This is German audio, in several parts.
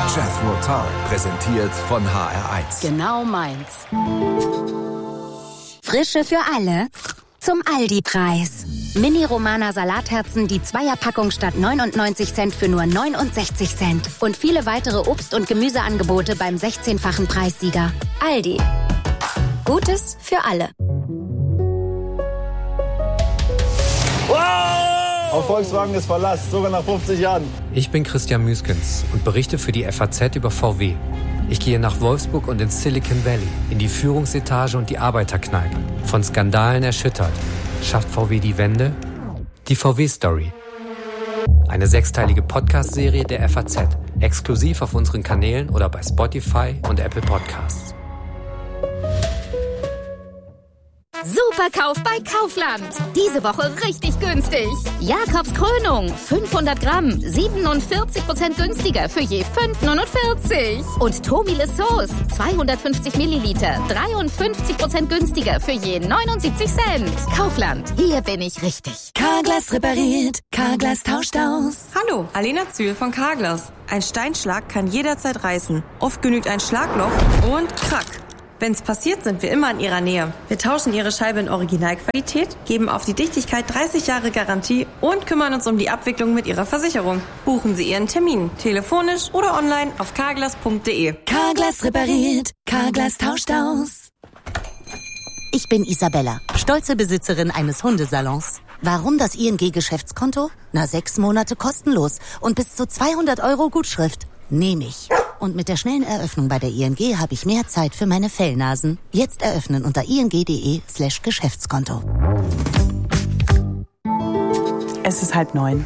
Jethro Tull, präsentiert von HR1. Genau meins. Frische für alle zum Aldi-Preis. Mini-Romana Salatherzen, die Zweierpackung statt 99 Cent für nur 69 Cent. Und viele weitere Obst- und Gemüseangebote beim 16-fachen Preissieger. Aldi. Gutes für alle. Auf Volkswagen ist Verlass, sogar nach 50 Jahren. Ich bin Christian Müskens und berichte für die FAZ über VW. Ich gehe nach Wolfsburg und ins Silicon Valley, in die Führungsetage und die Arbeiterkneipe. Von Skandalen erschüttert. Schafft VW die Wende? Die VW-Story. Eine 6-teilige Podcast-Serie der FAZ. Exklusiv auf unseren Kanälen oder bei Spotify und Apple Podcasts. Superkauf bei Kaufland. Diese Woche richtig günstig. Jakobs Krönung, 500 Gramm, 47% günstiger für je 5,49. Und Tobile Sauce, 250 Milliliter, 53% günstiger für je 79 Cent. Kaufland, hier bin ich richtig. Carglass repariert, Carglass tauscht aus. Hallo, Alena Zühl von Carglass. Ein Steinschlag kann jederzeit reißen. Oft genügt ein Schlagloch und krack. Wenn's passiert, sind wir immer in Ihrer Nähe. Wir tauschen Ihre Scheibe in Originalqualität, geben auf die Dichtigkeit 30 Jahre Garantie und kümmern uns um die Abwicklung mit Ihrer Versicherung. Buchen Sie Ihren Termin, telefonisch oder online auf carglass.de. Carglass repariert, Carglass tauscht aus. Ich bin Isabella, stolze Besitzerin eines Hundesalons. Warum das ING-Geschäftskonto? 6 Monate kostenlos und bis zu 200 € Gutschrift. Nehme ich. Und mit der schnellen Eröffnung bei der ING habe ich mehr Zeit für meine Fellnasen. Jetzt eröffnen unter ing.de/Geschäftskonto. Es ist 8:30.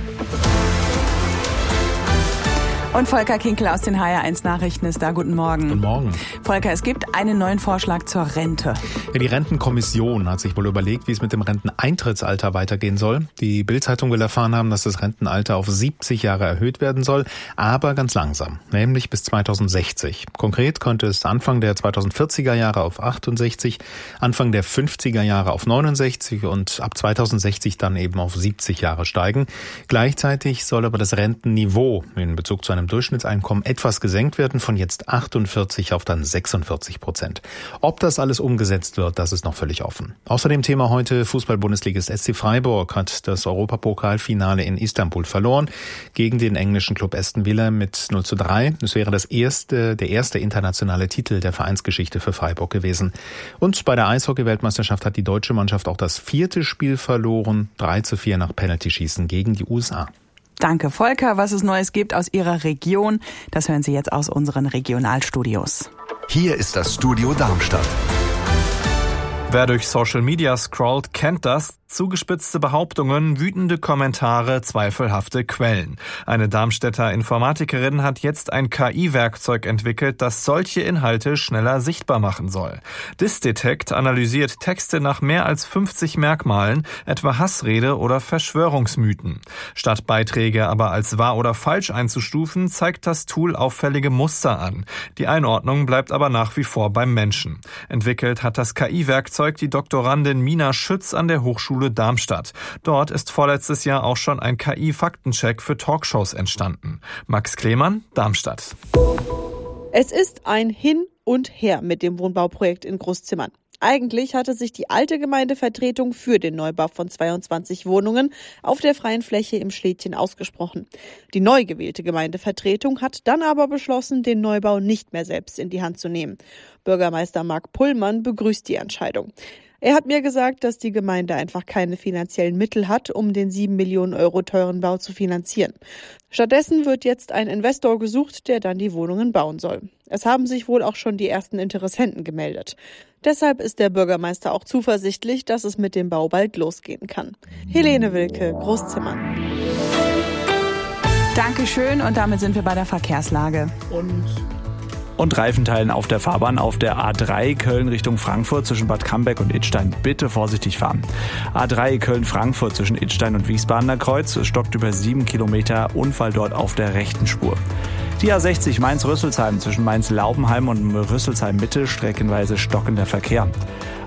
Und Volker Kinkel aus den HR1 Nachrichten ist da. Guten Morgen. Guten Morgen. Volker, es gibt einen neuen Vorschlag zur Rente. Ja, die Rentenkommission hat sich wohl überlegt, wie es mit dem Renteneintrittsalter weitergehen soll. Die Bild-Zeitung will erfahren haben, dass das Rentenalter auf 70 Jahre erhöht werden soll, aber ganz langsam, nämlich bis 2060. Konkret könnte es Anfang der 2040er Jahre auf 68, Anfang der 50er Jahre auf 69 und ab 2060 dann eben auf 70 Jahre steigen. Gleichzeitig soll aber das Rentenniveau in Bezug zu einem Durchschnittseinkommen etwas gesenkt werden, von jetzt 48 auf dann 46%. Ob das alles umgesetzt wird, das ist noch völlig offen. Außerdem Thema heute: Fußball-Bundesligist SC Freiburg hat das Europapokalfinale in Istanbul verloren gegen den englischen Club Aston Villa mit 0:3. Es wäre der erste internationale Titel der Vereinsgeschichte für Freiburg gewesen. Und bei der Eishockey-Weltmeisterschaft hat die deutsche Mannschaft auch das 4. Spiel verloren, 3:4 nach Penaltyschießen gegen die USA. Danke, Volker. Was es Neues gibt aus Ihrer Region, das hören Sie jetzt aus unseren Regionalstudios. Hier ist das Studio Darmstadt. Wer durch Social Media scrollt, kennt das. Zugespitzte Behauptungen, wütende Kommentare, zweifelhafte Quellen. Eine Darmstädter Informatikerin hat jetzt ein KI-Werkzeug entwickelt, das solche Inhalte schneller sichtbar machen soll. Disdetect analysiert Texte nach mehr als 50 Merkmalen, etwa Hassrede oder Verschwörungsmythen. Statt Beiträge aber als wahr oder falsch einzustufen, zeigt das Tool auffällige Muster an. Die Einordnung bleibt aber nach wie vor beim Menschen. Entwickelt hat das KI-Werkzeug die Doktorandin Mina Schütz an der Hochschule Darmstadt. Dort ist vorletztes Jahr auch schon ein KI-Faktencheck für Talkshows entstanden. Max Klemann, Darmstadt. Es ist ein Hin und Her mit dem Wohnbauprojekt in Großzimmern. Eigentlich hatte sich die alte Gemeindevertretung für den Neubau von 22 Wohnungen auf der freien Fläche im Schlädchen ausgesprochen. Die neu gewählte Gemeindevertretung hat dann aber beschlossen, den Neubau nicht mehr selbst in die Hand zu nehmen. Bürgermeister Marc Pullmann begrüßt die Entscheidung. Er hat mir gesagt, dass die Gemeinde einfach keine finanziellen Mittel hat, um den 7 Millionen € teuren Bau zu finanzieren. Stattdessen wird jetzt ein Investor gesucht, der dann die Wohnungen bauen soll. Es haben sich wohl auch schon die ersten Interessenten gemeldet. Deshalb ist der Bürgermeister auch zuversichtlich, dass es mit dem Bau bald losgehen kann. Helene Wilke, Großzimmern. Dankeschön, und damit sind wir bei der Verkehrslage. Und Reifenteilen auf der Fahrbahn auf der A3 Köln Richtung Frankfurt zwischen Bad Camberg und Idstein. Bitte vorsichtig fahren. A3 Köln-Frankfurt zwischen Idstein und Wiesbadener Kreuz stockt über 7 Kilometer. Unfall dort auf der rechten Spur. Die A60 Mainz-Rüsselsheim zwischen Mainz-Laubenheim und Rüsselsheim-Mitte streckenweise stockender Verkehr.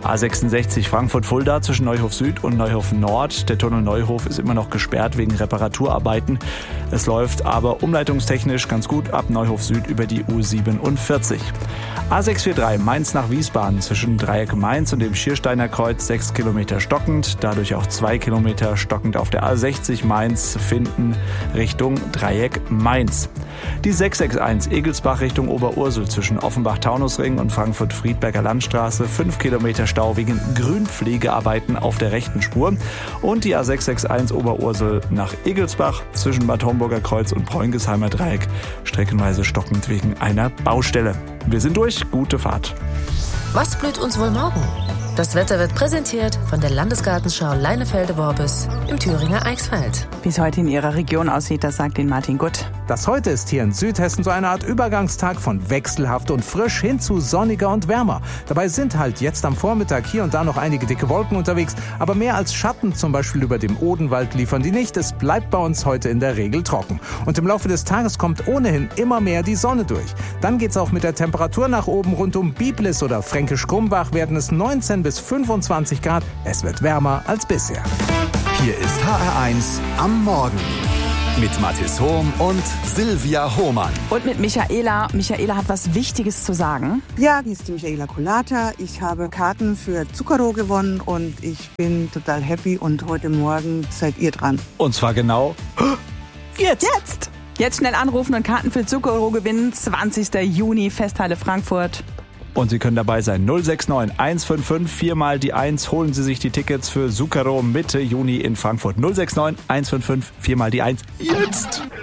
A66 Frankfurt-Fulda zwischen Neuhof Süd und Neuhof Nord. Der Tunnel Neuhof ist immer noch gesperrt wegen Reparaturarbeiten. Es läuft aber umleitungstechnisch ganz gut ab Neuhof Süd über die U47. A643 Mainz nach Wiesbaden zwischen Dreieck Mainz und dem Schiersteiner Kreuz 6 Kilometer stockend, dadurch auch 2 Kilometer stockend auf der A60 Mainz-Finden Richtung Dreieck Mainz. Die 661 Egelsbach Richtung Oberursel zwischen Offenbach-Taunusring und Frankfurt-Friedberger Landstraße 5 Kilometer Stau wegen Grünpflegearbeiten auf der rechten Spur. Und die A661 Oberursel nach Egelsbach zwischen Bad Homburger Kreuz und Preungesheimer Dreieck streckenweise stockend wegen einer Baustelle. Wir sind durch, gute Fahrt. Was blüht uns wohl morgen? Das Wetter wird präsentiert von der Landesgartenschau Leinefelde-Worbis im Thüringer Eichsfeld. Wie es heute in Ihrer Region aussieht, das sagt Ihnen Martin Gutt. Das heute ist hier in Südhessen so eine Art Übergangstag von wechselhaft und frisch hin zu sonniger und wärmer. Dabei sind halt jetzt am Vormittag hier und da noch einige dicke Wolken unterwegs, aber mehr als Schatten zum Beispiel über dem Odenwald liefern die nicht. Es bleibt bei uns heute in der Regel trocken. Und im Laufe des Tages kommt ohnehin immer mehr die Sonne durch. Dann geht's auch mit der Temperatur nach oben. Rund um Biblis oder Fränkisch-Krumbach werden es 19 bis 25 Grad. Es wird wärmer als bisher. Hier ist HR1 am Morgen. Mit Mathis Hohm und Silvia Hohmann. Und mit Michaela. Michaela hat was Wichtiges zu sagen. Ja, hier ist die Michaela Colata. Ich habe Karten für Zucchero gewonnen und ich bin total happy und heute Morgen seid ihr dran. Und zwar genau jetzt. Jetzt schnell anrufen und Karten für Zucchero gewinnen. 20. Juni, Festhalle Frankfurt. Und Sie können dabei sein. 069 155 4 mal die 1. Holen Sie sich die Tickets für Zucchero Mitte Juni in Frankfurt. 069 155 4 mal die 1. Jetzt!